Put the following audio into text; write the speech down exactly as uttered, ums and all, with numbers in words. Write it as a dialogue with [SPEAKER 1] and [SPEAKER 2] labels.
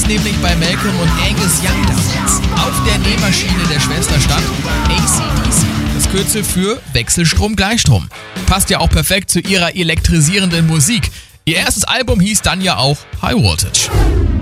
[SPEAKER 1] nämlich bei Malcolm und Angus Young damals. Auf der Nähmaschine der Schwester stand A C D C, das Kürzel für Wechselstrom-Gleichstrom. Passt ja auch perfekt zu ihrer elektrisierenden Musik. Ihr erstes Album hieß dann ja auch High Voltage.